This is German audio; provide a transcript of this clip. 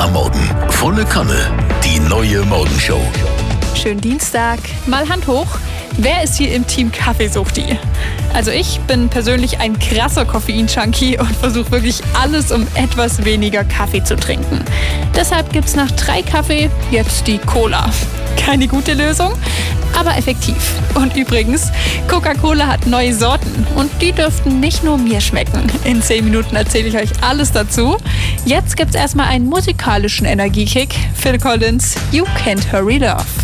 am Morgen. Volle Kanne. Die neue Morgenshow. Schönen Dienstag. Mal Hand hoch. Wer ist hier im Team Kaffeesuchti? Also ich bin persönlich ein krasser Koffein-Junkie und versuche wirklich alles, um etwas weniger Kaffee zu trinken. Deshalb gibt's nach 3 Kaffee jetzt die Cola. Keine gute Lösung, aber effektiv. Und übrigens, Coca-Cola hat neue Sorten und die dürften nicht nur mir schmecken. In 10 Minuten erzähle ich euch alles dazu. Jetzt gibt's erstmal einen musikalischen Energiekick. Phil Collins, You Can't Hurry Love.